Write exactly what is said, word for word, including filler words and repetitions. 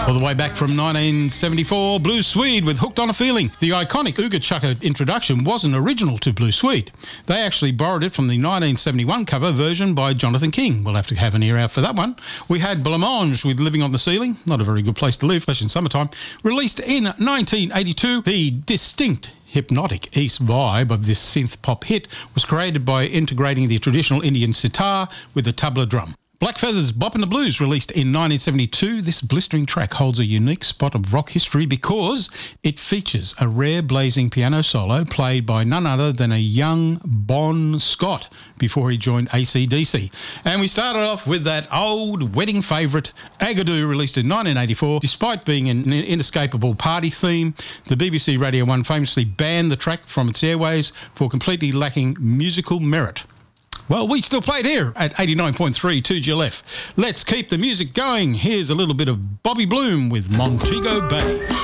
All the way back from nineteen seventy-four, Blue Swede with Hooked on a Feeling. The iconic Ooga Chugga introduction wasn't original to Blue Swede. They actually borrowed it from the nineteen seventy-one cover version by Jonathan King. We'll have to have an ear out for that one. We had Blancmange with Living on the Ceiling, not a very good place to live, especially in summertime. Released in nineteen eighty-two, the distinct hypnotic East vibe of this synth pop hit was created by integrating the traditional Indian sitar with the tabla drum. Black Feathers Bop in the Blues, released in nineteen seventy-two. This blistering track holds a unique spot of rock history because it features a rare blazing piano solo played by none other than a young Bon Scott before he joined A C D C. And we started off with that old wedding favourite, Agadoo, released in nineteen eighty-four. Despite being an inescapable party theme, the B B C Radio one famously banned the track from its airways for completely lacking musical merit. Well, we still play it here at eighty-nine point three two G L F. Let's keep the music going. Here's a little bit of Bobby Bloom with Montego Bay.